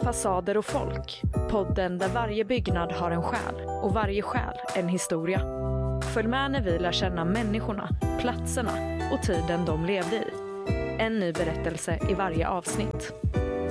Fasader och folk. Podden där varje byggnad har en själ och varje själ en historia. Följ med när vi lär känna människorna, platserna och tiden de levde i. En ny berättelse i varje avsnitt.